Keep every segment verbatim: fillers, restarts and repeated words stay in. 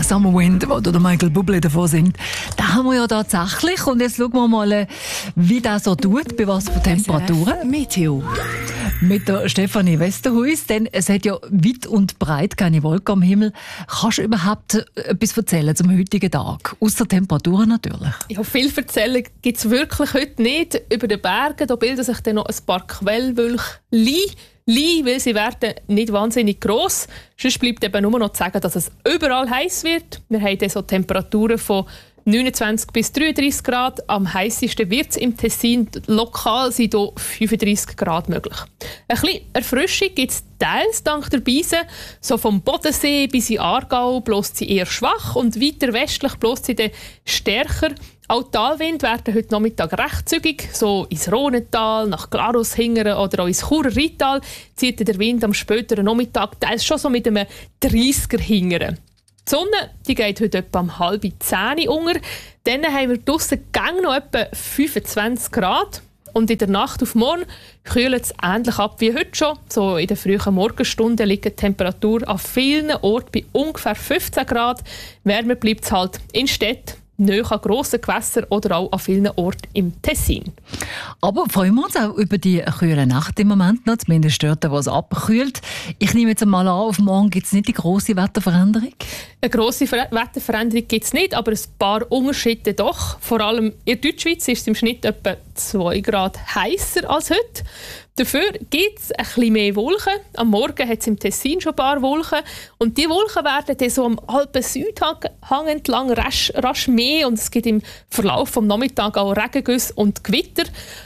Summer Wind, wo der Michael Bublé davon singt. Da haben wir ja tatsächlich. Und jetzt schauen wir mal, wie das so tut, bei was für Temperaturen. Meteo. Mit der Stefanie Westerhuis, denn es hat ja weit und breit keine Wolken am Himmel. Kannst du überhaupt etwas erzählen zum heutigen Tag? Ausser Temperaturen natürlich. Ja, viel erzählen gibt es wirklich heute nicht. Über den Bergen da bilden sich dann noch ein paar Quellwölkchen, weil sie werden nicht wahnsinnig gross. Sonst bleibt eben nur noch zu sagen, dass es überall heiß wird. Wir haben dann so Temperaturen von neunundzwanzig bis dreiunddreißig Grad. Am heißesten wird es im Tessin. Lokal sind hier fünfunddreißig Grad möglich. Ein bisschen Erfrischung gibt es teils dank der Beise. So vom Bodensee bis in Aargau bläst sie eher schwach und weiter westlich bläst sie dann stärker. Auch Talwind werden heute Nachmittag recht zügig. So ins Rhonental, nach Glarus hingern oder auch ins Churer Rheintal zieht der Wind am späteren Nachmittag teils schon so mit einem dreißiger hingern. Die Sonne die geht heute etwa um halb zehn unter. Dann haben wir draussen gang noch etwa fünfundzwanzig Grad. Und in der Nacht auf morgen kühlt es ähnlich ab wie heute schon. So in den frühen Morgenstunden liegt die Temperatur an vielen Orten bei ungefähr fünfzehn Grad. Wärmer bleibt es halt in Städten, nahe an grossen Gewässern oder auch an vielen Orten im Tessin. Aber freuen wir uns auch über die kühle Nacht im Moment noch, zumindest dort, wo es abkühlt. Ich nehme jetzt mal an, auf morgen gibt es nicht die grosse Wetterveränderung? Eine grosse Ver- Wetterveränderung gibt es nicht, aber ein paar Unterschiede doch. Vor allem in der Deutschschweiz ist es im Schnitt etwa zwei Grad heißer als heute. Dafür gibt es ein bisschen mehr Wolken. Am Morgen hat es im Tessin schon ein paar Wolken. Und diese Wolken werden dann so am Alpen-Südhang entlang rasch, rasch mehr. Und es gibt im Verlauf des Nachmittags auch Regengüsse und Gewitter.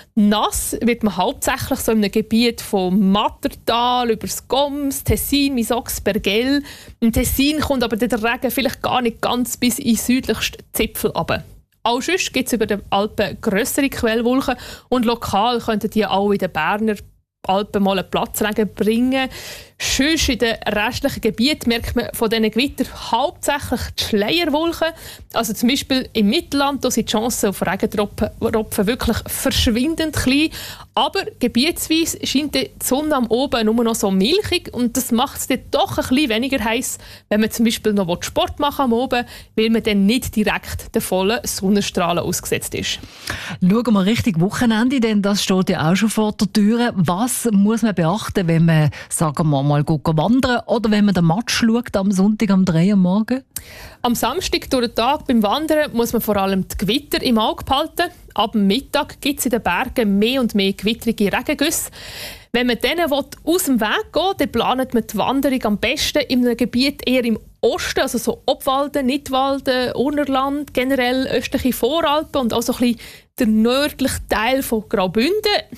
Nass wird man hauptsächlich so in einem Gebiet vom Mattertal über das Goms, Tessin, Misox, Bergell. Im Tessin kommt aber der Regen vielleicht gar nicht ganz bis in den südlichsten Zipfel runter. Auch sonst gibt es über den Alpen grössere Quellwolken und lokal könnten die auch in den Berner Alpen mal einen Platzregen bringen. Sonst in den restlichen Gebieten merkt man von diesen Gewittern hauptsächlich die Schleierwolken. Also zum Beispiel im Mittelland da sind die Chancen auf Regentropfen wirklich verschwindend klein. Aber gebietsweise scheint die Sonne am Oben nur noch so milchig und das macht es dann doch ein bisschen weniger heiß, wenn man zum Beispiel noch Sport machen am Oben, weil man dann nicht direkt den vollen Sonnenstrahlen ausgesetzt ist. Schauen wir Richtung Wochenende, denn das steht ja auch schon vor der Tür. Was muss man beachten, wenn man, sagen wir mal, wandern oder wenn man den Match schaut am Sonntag um drei Uhr morgens? Am Samstag durch den Tag beim Wandern muss man vor allem die Gewitter im Auge behalten. Ab dem Mittag gibt es in den Bergen mehr und mehr gewittrige Regengüsse. Wenn man denen aus dem Weg geht, dann plant man die Wanderung am besten in einem Gebiet eher im Osten, also so Obwalden, Nidwalden, Urnerland, generell östliche Voralpen und auch so ein bisschen der nördliche Teil von Graubünden.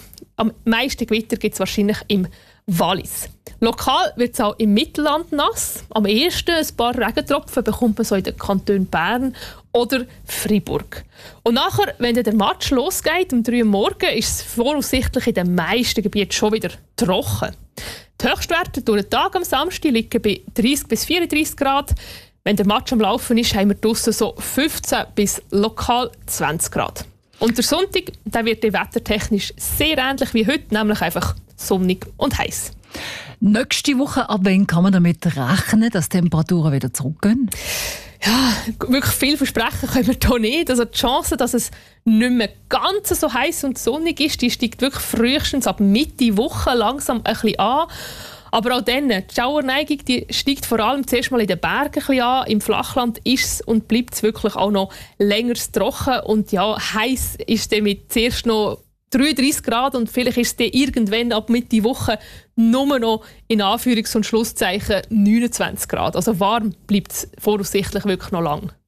Am meisten Gewitter gibt es wahrscheinlich im Wallis. Lokal wird es auch im Mittelland nass. Am ehesten ein paar Regentropfen bekommt man so in den Kantonen Bern oder Freiburg. Und nachher, wenn der Match losgeht, um drei Uhr morgens, ist es voraussichtlich in den meisten Gebieten schon wieder trocken. Die Höchstwerte durch den Tag am Samstag liegen bei dreißig bis vierunddreißig Grad. Wenn der Match am Laufen ist, haben wir draussen so fünfzehn bis lokal zwanzig Grad. Und der Sonntag der wird wettertechnisch sehr ähnlich wie heute, nämlich einfach sonnig und heiß. Nächste Woche, ab wann kann man damit rechnen, dass die Temperaturen wieder zurückgehen? Ja, wirklich viel versprechen können wir hier nicht. Also die Chance, dass es nicht mehr ganz so heiß und sonnig ist, die steigt wirklich frühestens ab Mitte Woche langsam ein bisschen an. Aber auch dann, die Schauerneigung die steigt vor allem zuerst mal in den Bergen ein bisschen an. Im Flachland ist es und bleibt es wirklich auch noch länger trocken. Und ja, heiß ist damit zuerst noch dreiunddreißig Grad und vielleicht ist es dann irgendwann ab Mitte Woche nur noch in Anführungs- und Schlusszeichen neunundzwanzig Grad. Also warm bleibt es voraussichtlich wirklich noch lang.